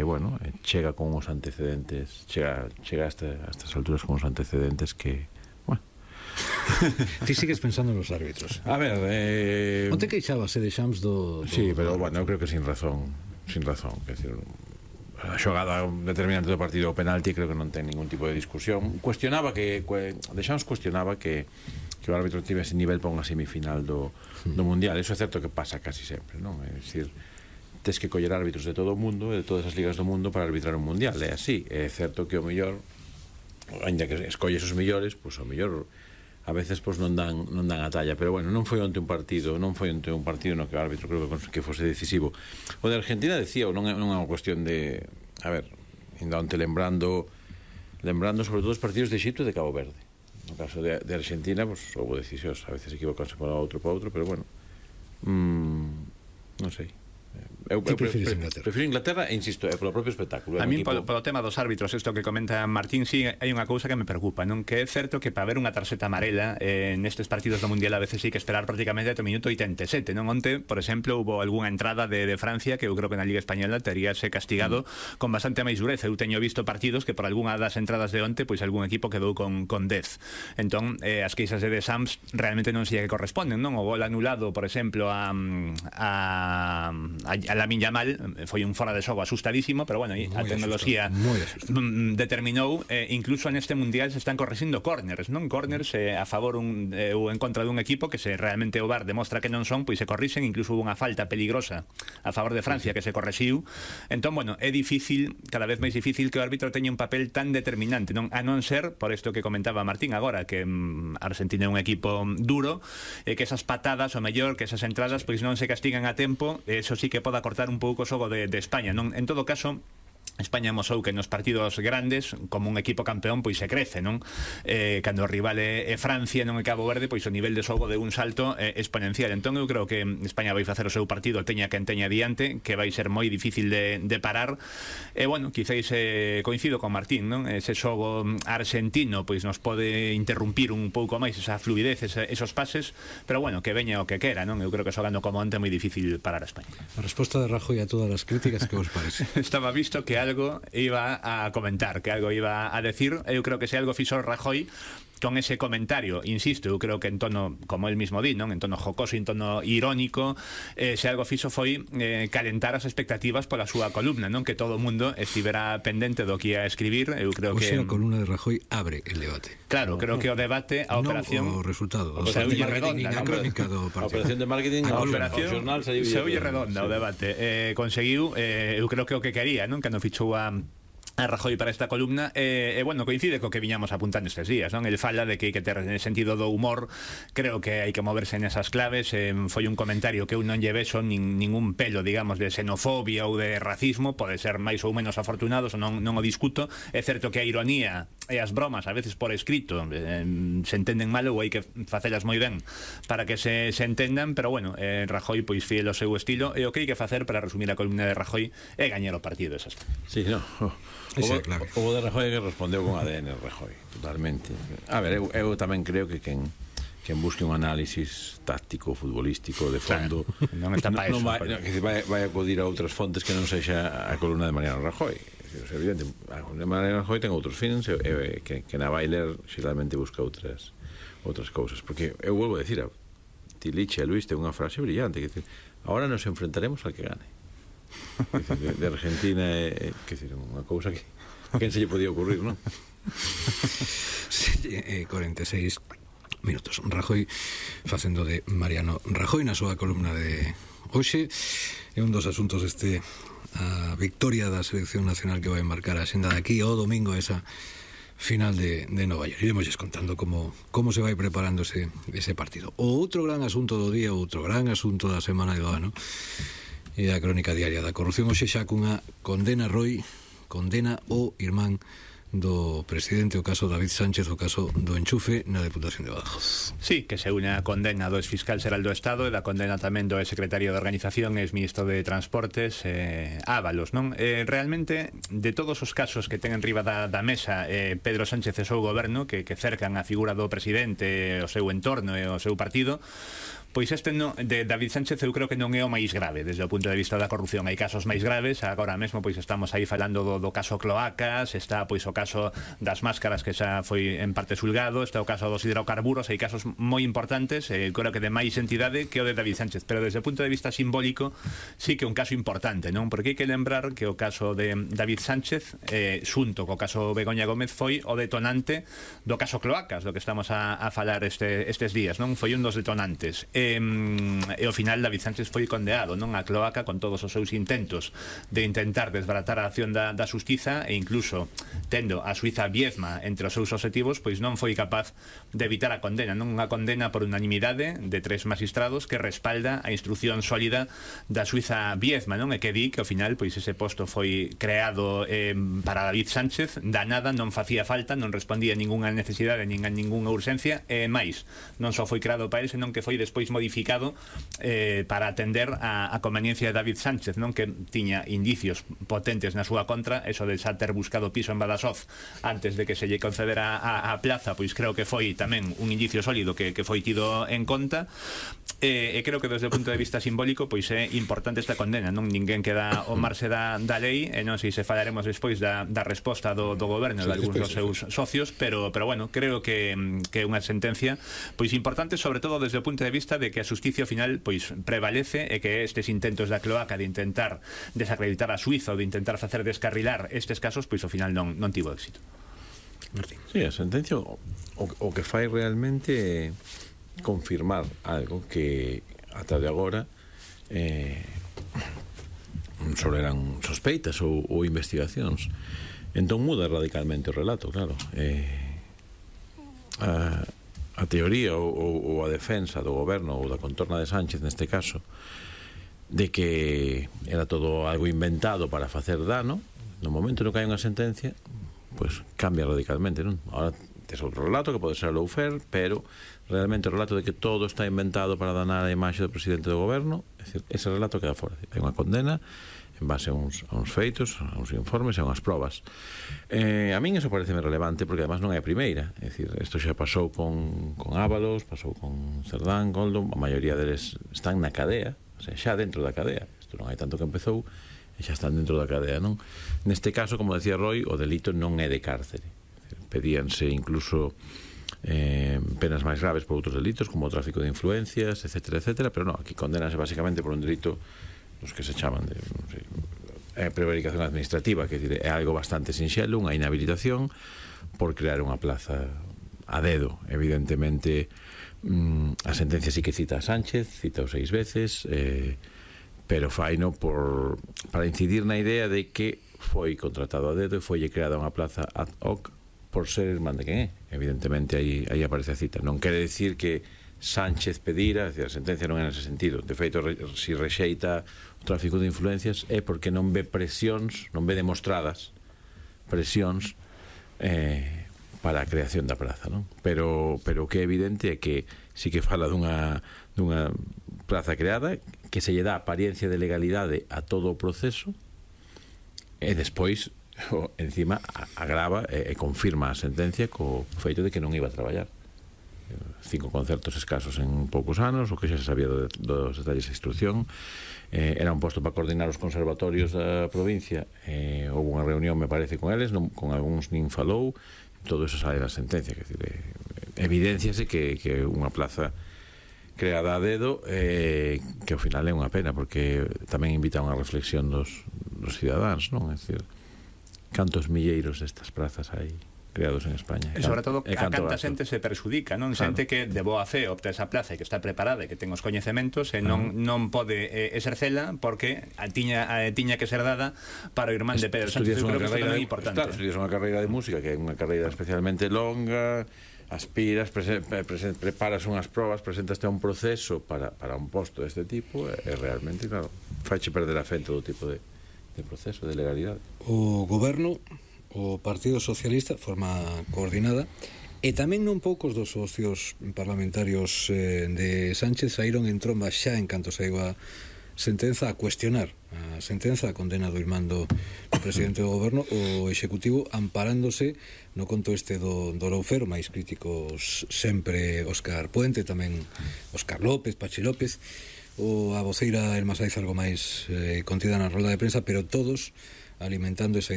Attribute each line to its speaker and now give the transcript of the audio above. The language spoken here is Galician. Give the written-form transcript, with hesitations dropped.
Speaker 1: bueno, chega con uns antecedentes, chega a estas alturas con uns antecedentes que, bueno.
Speaker 2: Ti sigues pensando nos árbitros?
Speaker 1: A ver,
Speaker 2: onte queixábase de Xams do...
Speaker 1: Sí, pero bueno, eu creo que sin razón, quer decir, a xogada determinante do partido, o penalti, creo que non ten ningún tipo de discusión. Cuestionaba que Deschamps cuestionaba que o árbitro tivese nivel para unha semifinal do Mundial. Eso é certo que pasa casi sempre, non? É dicir, tes que coller árbitros de todo o mundo, de todas as ligas do mundo, para arbitrar un Mundial. É así. É certo que o mellor, ainda que escolles os mellores, pois o mellor a veces pois non dan a talla, pero bueno, non foi onte un partido no que o árbitro creo que fose decisivo. O de Argentina decía, non é unha cuestión de, a ver, ainda onte lembrando sobre todo os partidos de Egipto e de Cabo Verde. No caso de Argentina, pues, houve decisións, a veces equivocanse para outro, pero bueno, non sei. Eu prefiro Inglaterra e insisto, é polo propio espectáculo.
Speaker 3: A mí polo tema dos árbitros, isto que comenta Martín, sí, hai unha cousa que me preocupa, non? Que é certo que para ver unha tarxeta amarela nestes partidos do Mundial a veces hai que esperar prácticamente até o minuto 87, non? Onte, por exemplo, hubo algunha entrada de Francia que eu creo que na Liga Española teríase castigado con bastante máis dureza. Eu teño visto partidos que por algunha das entradas de onte pois algún equipo quedou con 10. Entón, as queixas de Deschamps realmente non sei a que corresponden, non? O gol anulado, por exemplo, a Lamine Yamal foi un fora de xogo asustadísimo, pero bueno, a tecnoloxía determinou, incluso neste Mundial se están correxindo corners, non? Corners a favor ou en contra dun equipo que se realmente o VAR demostra que non son, pois se corrixen, incluso hubo unha falta peligrosa a favor de Francia que se correxiu. Entón, bueno, é difícil, cada vez máis difícil que o árbitro teña un papel tan determinante, non? A non ser, por isto que comentaba Martín agora, que Argentina é un equipo duro, que esas patadas, o mellor, que esas entradas, pois non se castigan a tempo, eso sí que poda cortar un pouco o xogo de España, non? En todo caso, España mosou que nos partidos grandes, como un equipo campeón, pois se crece, non? Cando o rival é Francia, non é Cabo Verde, pois o nivel de xogo de un salto exponencial. Entón eu creo que España vai facer o seu partido, teña quen teña diante, que vai ser moi difícil de parar. E bueno, quizáis coincido con Martín, non? Ese xogo argentino pois nos pode interrumpir un pouco máis esa fluidez, esos pases, pero bueno, que veña o que quera, non? Eu creo que xogando como onte é moi difícil parar a España.
Speaker 2: A resposta de Rajoy a todas as críticas, que vos parece?
Speaker 3: Estaba visto que algo iba a comentar, que algo iba a decir. Eu creo que se algo fixo Rajoy con ese comentario, insisto, eu creo que en tono, como el mismo di, non? En tono jocoso, en tono irónico, se algo fixo foi calentar as expectativas pola súa columna, non? Que todo o mundo estivera pendente do que ia a escribir. Eu creo que
Speaker 2: a columna de Rajoy abre el debate.
Speaker 3: Claro, creo que o debate, a operación,
Speaker 2: o resultado,
Speaker 3: o sea, redonda,
Speaker 2: a crónica do partido.
Speaker 1: A operación de marketing,
Speaker 3: a operación seulle redonda o debate. Conseguiu, eu creo que o que quería, non? Cando fichou a Rajoy para esta columna, bueno, coincide co que viñamos apuntando estes días, non? El fala de que hai que ter sentido do humor, creo que hai que moverse nesas claves. Foi un comentario que eu non lle vexo ningún pelo, digamos, de xenofobia ou de racismo, pode ser máis ou menos afortunados, non o discuto. É certo que a ironía e as bromas, a veces por escrito, se entenden mal ou hai que facelas moi ben para que se entendan, pero bueno, Rajoy pois fiel ao seu estilo, e o que hai que facer para resumir a columna de Rajoy é gañar o partido, esas.
Speaker 1: Sí, no. O de Rajoy que respondeu con ADN Rajoy, totalmente. A ver, eu tamén creo que quen busque un análisis táctico, futbolístico, de fondo,
Speaker 3: non está para eso,
Speaker 1: vai acudir a outras fontes que non sexa a columna de Mariano Rajoy. É evidente, a columna de Mariano Rajoy ten outros fins, que na vai ler xeralmente busca outras cousas, porque eu volvo a decir, Tiliche e Luis ten unha frase brillante, que dice, ahora nos enfrentaremos al que gane. De Argentina é unha cousa que quen se lle podía ocurrir, non?
Speaker 2: 46 minutos. Rajoy facendo de Mariano Rajoy na súa columna de hoxe. É un dos asuntos a victoria da selección nacional que vai marcar a xenda de aquí ao domingo, esa final de Nova York. Iremos contando como se vai preparando ese partido. O outro gran asunto do día, outro gran asunto da semana do ano, e a crónica diaria da corrupción. Hoxe xa cunha condena o irmán do presidente, o caso David Sánchez, o caso do enchufe na Deputación de Badajoz.
Speaker 3: Sí, que se une a condena do exfiscal xeral do Estado e da condena tamén do exsecretario de Organización e exministro de Transportes, Ábalos, non? Realmente, de todos os casos que ten en riba da mesa Pedro Sánchez e o seu goberno, que cercan a figura do presidente, o seu entorno e o seu partido, Pois este de David Sánchez eu creo que non é o máis grave desde o punto de vista da corrupción. Hai casos máis graves, agora mesmo pois estamos aí falando do caso Cloacas, está pois o caso das máscaras que xa foi en parte xulgado, está o caso dos hidrocarburos, hai casos moi importantes, creo que de máis entidade que o de David Sánchez, pero desde o punto de vista simbólico sí que é un caso importante, non? Porque hai que lembrar que o caso de David Sánchez xunto co caso Begoña Gómez foi o detonante do caso Cloacas, do que estamos a falar estes días, non? Foi un dos detonantes. E ao final David Sánchez foi condeado, non, a cloaca con todos os seus intentos de intentar desbaratar a acción da xustiza e incluso tendo a Suiza Viezma entre os seus objetivos, pois non foi capaz de evitar a condena, non, unha condena por unanimidade de 3 magistrados que respalda a instrucción sólida da Suiza Viezma, non, e que di que ao final pois ese posto foi creado para David Sánchez, da nada, non facía falta, non respondía a ningunha necesidade nin a ningunha urxencia, e máis, non só foi creado para ele, senón que foi despois modificado para atender a conveniencia de David Sánchez, non, que tiña indicios potentes na súa contra, eso de xa ter buscado piso en Badajoz antes de que se lle concedera a plaza, pois creo que foi tamén un indicio sólido que foi tido en conta, e creo que desde o punto de vista simbólico pois é importante esta condena, non, ninguén queda ao marxe da lei, e non sei se falaremos despois da resposta do goberno de algúns dos seus socios, pero bueno, creo que é unha sentencia pois importante, sobre todo desde o punto de vista de que a xusticia ao final pois prevalece, e que estes intentos da cloaca de intentar desacreditar a Suiza ou de intentar facer descarrilar estes casos, pois ao final non tivo éxito.
Speaker 1: Martín. Sí, a sentencia o que fai realmente confirmar algo que ata de agora só eran sospeitas ou investigacións. Entón muda radicalmente o relato, claro. A teoría ou a defensa do goberno ou da contorna de Sánchez neste caso, de que era todo algo inventado para facer dano, no momento no que hai unha sentencia, pois cambia radicalmente, non? Ahora tes outro relato que pode ser lawfare, pero realmente o relato de que todo está inventado para danar a imaxe do presidente do goberno, é dicir, ese relato queda fora. Hai unha condena en base a uns feitos, a uns informes e a unhas probas. A min eso pareceme relevante porque además non é a primeira, é dicir, isto xa pasou con Ábalos, pasou con Cerdán, Goldo, a maioría deles están na cadea, o sea, xa dentro da cadea, isto non hai tanto que empezou e xa están dentro da cadea, non? Neste caso, como decía Roy, o delito non é de cárcere, pedíanse incluso penas máis graves por outros delitos como o tráfico de influencias, etcétera, etcétera, pero non, aquí condenase basicamente por un delito os que se chaman de prevaricación administrativa, que é algo bastante sinxelo, unha inhabilitación por crear unha plaza a dedo. Evidentemente a sentencia sí que cita a Sánchez, cita o 6 veces, pero faino para incidir na idea de que foi contratado a dedo e foi creada unha plaza ad hoc por ser irmán de quen é. Evidentemente aí aparece a cita. Non quere decir que Sánchez pedira, a sentencia non é nese sentido. De feito, si rexeita o tráfico de influencias é porque non ve presións, non ve demostradas presións para a creación da praza, non? Pero o que é evidente é que sí que fala dunha praza creada, que se lle dá apariencia de legalidade a todo o proceso, e despois encima agrava e confirma a sentencia co feito de que non iba a traballar. 5 concertos escasos en poucos anos, o que xa se sabía dos detalles de instrucción. Era un posto para coordinar os conservatorios da provincia, houve unha reunión, me parece, con eles, con algúns nin falou, todo eso sale da sentencia, que evidenciase que unha plaza creada a dedo, que ao final é unha pena, porque tamén invita a unha reflexión dos cidadáns, non? É dicir, cantos milleiros destas plazas hai creados en España.
Speaker 3: E sobre todo, a canta xente se perxudica, non? Claro. Xente que de boa fe opta esa plaza e que está preparada e que ten os coñecementos e non pode exercela porque tiña que ser dada para o irmán de Pedro Sánchez. Eu creo que isto tamén é importante.
Speaker 1: Claro, estudias unha carreira de música, que é unha carreira especialmente longa, aspiras, preparas unhas probas, presentaste a un proceso para un posto deste tipo, e realmente, claro, faiche perder a fe en todo tipo de proceso, de legalidade.
Speaker 2: O goberno, o Partido Socialista, forma coordinada, e tamén non poucos dos socios parlamentarios de Sánchez saíron en tromba xa en canto saiu a sentenza, a cuestionar a sentenza, a condena do irmán do presidente do goberno, o executivo amparándose no conto este do Loufer, máis críticos sempre Óscar Puente, tamén Óscar López, Pachi López, ou a voceira Elma Saiz algo máis contida na rolda de prensa, pero todos alimentando esa